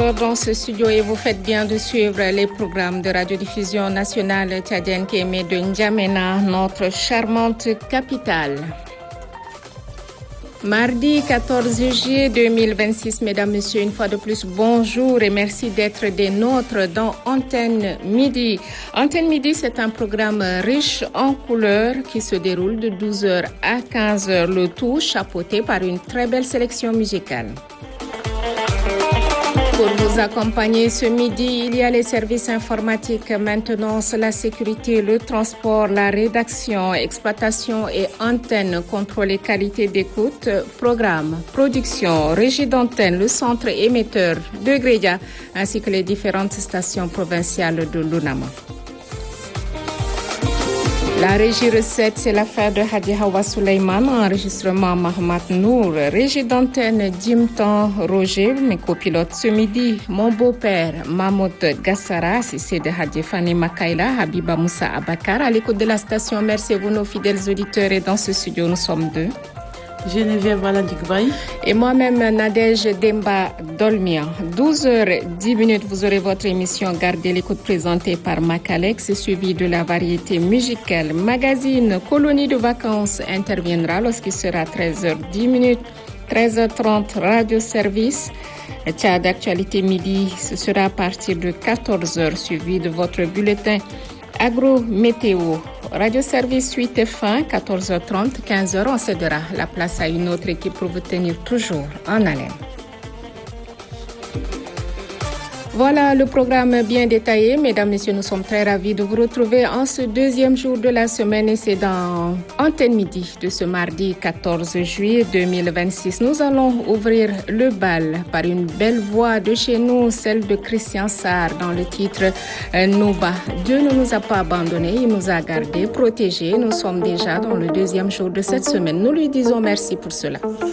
retour dans ce studio et vous faites bien de suivre les programmes de radiodiffusion nationale tchadienne qui émet de N'Djamena, notre charmante capitale. Mardi 14 juillet 2026, mesdames, messieurs, une fois de plus, bonjour et merci d'être des nôtres dans Antenne Midi. Antenne Midi, c'est un programme riche en couleurs qui se déroule de 12h à 15h, le tout chapeauté par une très belle sélection musicale. Pour vous accompagner ce midi, il y a les services informatiques, maintenance, la sécurité, le transport, la rédaction, exploitation et antenne, contrôle et qualité d'écoute, programme, production, régie d'antenne, le centre émetteur de Grédia, ainsi que les différentes stations provinciales de l'UNAMA. La régie recette, c'est l'affaire de Hadi Hawa Suleiman, enregistrement Mahmoud Nour, régie d'antenne Jimtan Roger, mes copilotes ce midi, mon beau-père Mahmoud Gassara, c'est de Hadi Fani Makaila, Habiba Moussa Abakar, à l'écoute de la station. Merci à vous nos fidèles auditeurs et dans ce studio nous sommes deux. Geneviève Valadikbaï. Et moi-même, Nadège Demba Dolmia. 12h10, vous aurez votre émission Gardez l'écoute présentée par Macalex, suivie de la variété musicale. Magazine Colonie de vacances interviendra lorsqu'il sera 13h10. 13h30, Radio Service. Tchad d'actualité midi, ce sera à partir de 14h, suivi de votre bulletin Agro-Météo. Radio Service 8 et fin, 14h30, 15h, on cédera la place à une autre équipe pour vous tenir toujours en haleine. Voilà le programme bien détaillé. Mesdames, Messieurs, nous sommes très ravis de vous retrouver en ce deuxième jour de la semaine et c'est dans Antenne Midi de ce mardi 14 juillet 2026. Nous allons ouvrir le bal par une belle voix de chez nous, celle de Christian Sarr dans le titre Nouba. Dieu ne nous a pas abandonnés, il nous a gardés, protégés. Nous sommes déjà dans le deuxième jour de cette semaine. Nous lui disons merci pour cela.